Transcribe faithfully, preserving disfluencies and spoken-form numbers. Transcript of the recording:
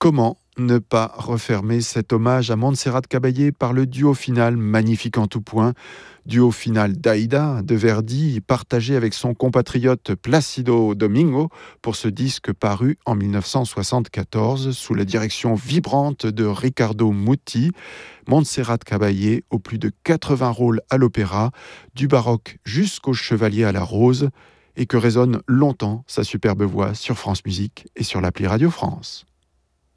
Comment ne pas refermer cet hommage à Montserrat Caballé par le duo final magnifique en tout point, duo final d'Aïda de Verdi, partagé avec son compatriote Plácido Domingo pour ce disque paru en mille neuf cent soixante-quatorze sous la direction vibrante de Ricardo Muti. Montserrat Caballé aux plus de quatre-vingts rôles à l'opéra, du baroque jusqu'au Chevalier à la Rose, et que résonne longtemps sa superbe voix sur France Musique et sur l'appli Radio France.